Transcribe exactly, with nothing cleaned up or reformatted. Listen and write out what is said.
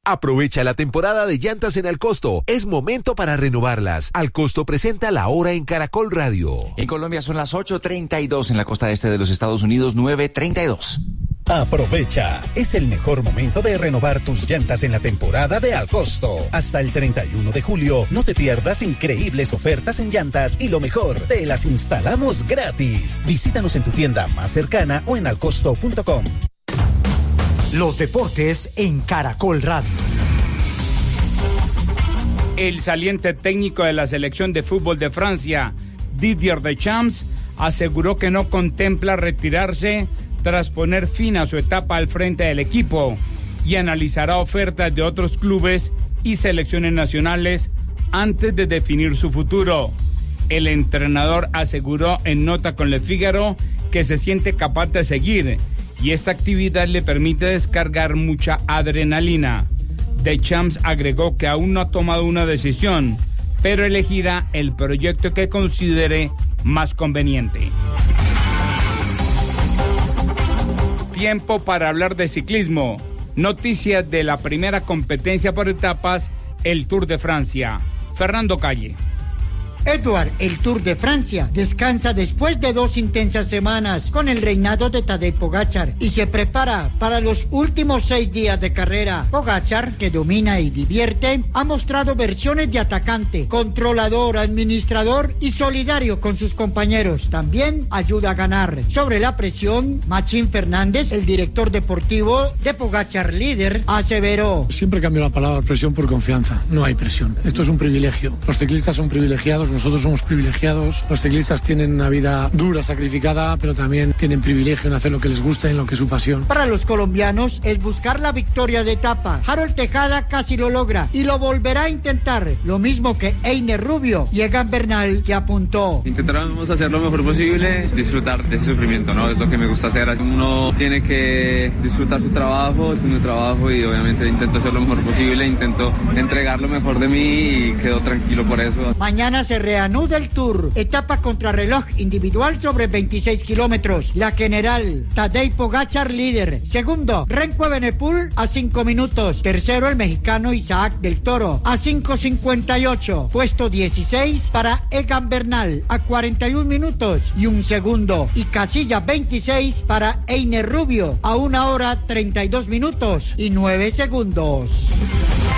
Aprovecha la temporada de llantas en Alcosto. Es momento para renovarlas. Alcosto presenta La Hora en Caracol Radio. En Colombia son las ocho treinta y dos, en la costa este de los Estados Unidos nueve treinta y dos. Aprovecha, es el mejor momento de renovar tus llantas en la temporada de Alcosto. Hasta el treinta y uno de julio, no te pierdas increíbles ofertas en llantas y lo mejor, te las instalamos gratis. Visítanos en tu tienda más cercana o en alcosto punto com. Los deportes en Caracol Radio. El saliente técnico de la selección de fútbol de Francia, Didier Deschamps, aseguró que no contempla retirarse tras poner fin a su etapa al frente del equipo y analizará ofertas de otros clubes y selecciones nacionales antes de definir su futuro. El entrenador aseguró en nota con Le Figaro que se siente capaz de seguir y esta actividad le permite descargar mucha adrenalina. Deschamps agregó que aún no ha tomado una decisión, pero elegirá el proyecto que considere más conveniente. Tiempo para hablar de ciclismo. Noticias de la primera competencia por etapas, el Tour de Francia. Fernando Calle. Edward, el Tour de Francia, descansa después de dos intensas semanas con el reinado de Tadej Pogačar y se prepara para los últimos seis días de carrera. Pogačar, que domina y divierte, ha mostrado versiones de atacante, controlador, administrador y solidario con sus compañeros. También ayuda a ganar. Sobre la presión, Machín Fernández, el director deportivo de Pogačar líder, aseveró: siempre cambio la palabra presión por confianza. No hay presión. Esto es un privilegio. Los ciclistas son privilegiados. Nosotros somos privilegiados, los ciclistas tienen una vida dura, sacrificada, pero también tienen privilegio en hacer lo que les gusta y en lo que es su pasión. Para los colombianos es buscar la victoria de etapa. Harold Tejada casi lo logra y lo volverá a intentar, lo mismo que Einer Rubio y Egan Bernal, que apuntó: intentaremos hacer lo mejor posible, disfrutar de ese sufrimiento, ¿no? Es lo que me gusta hacer. Uno tiene que disfrutar su trabajo, es mi trabajo y obviamente intento hacer lo mejor posible, intento entregar lo mejor de mí y quedo tranquilo por eso. Mañana se reanuda el Tour, etapa contrarreloj individual sobre veintiséis kilómetros. La general, Tadej Pogačar líder. Segundo, Renko Evenepoel a cinco minutos. Tercero, el mexicano Isaac del Toro a cinco cincuenta y ocho. Puesto dieciséis para Egan Bernal a cuarenta y un minutos y un segundo. Y casilla veintiséis para Einer Rubio a una hora treinta y dos minutos y nueve segundos.